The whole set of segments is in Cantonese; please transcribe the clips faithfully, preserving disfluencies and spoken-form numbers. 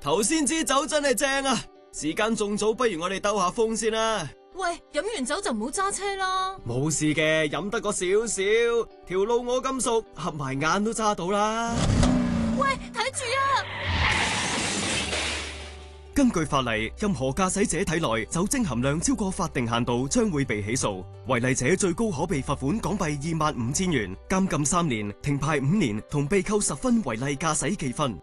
頭先支酒真係正啊！時間仲早，不如我哋兜下風先啦。 喂，飲完酒就唔好揸車啦。 冇事嘅，飲得個少少，條路我咁熟，合埋眼都揸到啦。 喂，睇住啊！ 根據法例，任何駕駛者體內酒精含量超過法定限度，將會被起訴。違例者最高可被罰款港幣二萬五千元、監禁三年、停牌五年，同被扣十分違例駕駛記分。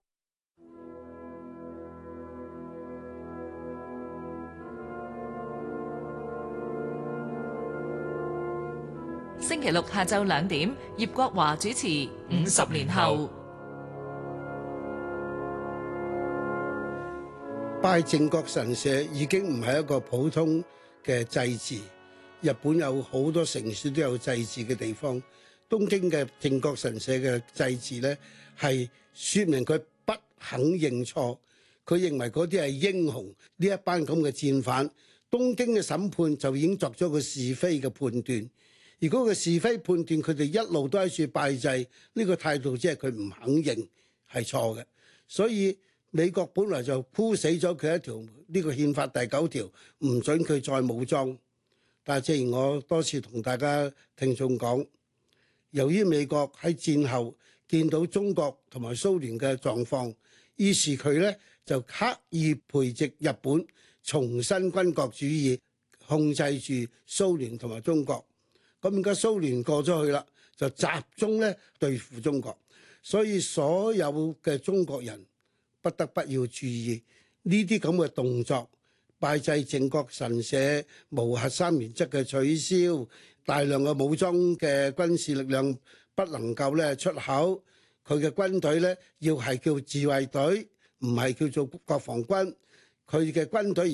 星期六下晝兩點，葉國華主持《五十年後》。 拜靖國神社已經唔係一個普通嘅祭祀，日本有好多城市都有祭祀嘅地方。東京嘅靖國神社嘅祭祀呢，係說明佢不肯認錯，佢認為嗰啲係英雄，呢一班咁嘅戰犯。東京嘅審判就已經作咗個是非嘅判斷，如果個是非判斷佢哋一路都喺處拜祭，呢個態度即係佢唔肯認係錯嘅，所以美國本來就箍死咗佢一條呢個憲法第九條，唔准佢再武裝。但係正如我多次同大家聽眾講，由於美國喺戰後見到中國同埋蘇聯嘅狀況，於是佢呢就刻意培植日本，重新軍國主義，控制住蘇聯同埋中國。咁而家蘇聯過咗去啦，就集中咧對付中國，所以所有嘅中國人不得不要注意呢啲咁嘅動作，拜祭靖國神社、無核三原則嘅取消、大量嘅武裝嘅軍事力量不能夠咧出口，佢嘅軍隊咧要係叫自衛隊，唔係叫做國防軍，佢嘅軍隊。